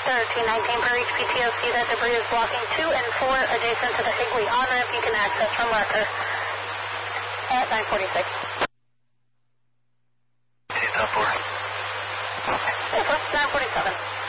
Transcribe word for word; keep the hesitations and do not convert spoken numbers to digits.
thirteen nineteen per H P T O C. That debris is blocking two and four adjacent to the Higley on-ramp. You can access from marker at nine forty-six. Top four. nine forty-seven.